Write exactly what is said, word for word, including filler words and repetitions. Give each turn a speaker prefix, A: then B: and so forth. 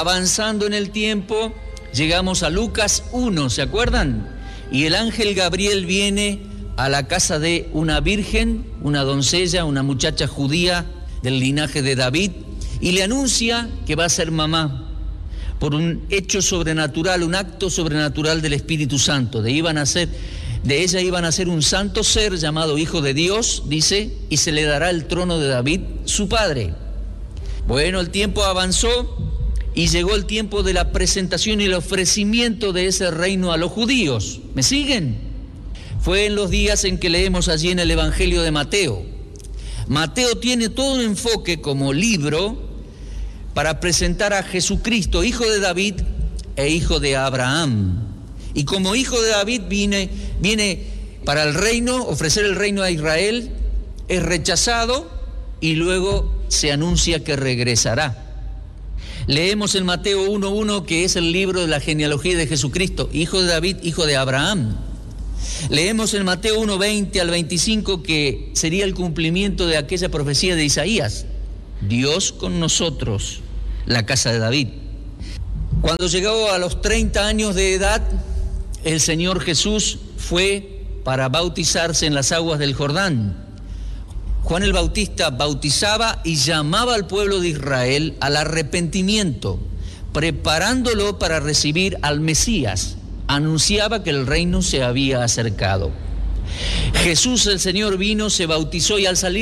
A: Avanzando en el tiempo, llegamos a Lucas uno, ¿se acuerdan? Y el ángel Gabriel viene a la casa de una virgen, una doncella, una muchacha judía del linaje de David, y le anuncia que va a ser mamá por un hecho sobrenatural, un acto sobrenatural del Espíritu Santo. De, iban a ser, de ella iban a ser un santo ser llamado Hijo de Dios, dice, y se le dará el trono de David, su padre. Bueno, el tiempo avanzó y llegó el tiempo de la presentación y el ofrecimiento de ese reino a los judíos. ¿Me siguen? Fue en los días en que leemos allí en el Evangelio de Mateo. Mateo tiene todo un enfoque como libro para presentar a Jesucristo, hijo de David e hijo de Abraham. Y como hijo de David viene, viene para el reino, ofrecer el reino a Israel, es rechazado y luego se anuncia que regresará. Leemos en Mateo uno uno, que es el libro de la genealogía de Jesucristo, hijo de David, hijo de Abraham. Leemos en Mateo uno veinte al veinticinco, que sería el cumplimiento de aquella profecía de Isaías: Dios con nosotros, la casa de David. Cuando llegó a los treinta años de edad, el Señor Jesús fue para bautizarse en las aguas del Jordán. Juan el Bautista bautizaba y llamaba al pueblo de Israel al arrepentimiento, preparándolo para recibir al Mesías. Anunciaba que el reino se había acercado. Jesús el Señor vino, se bautizó y al salir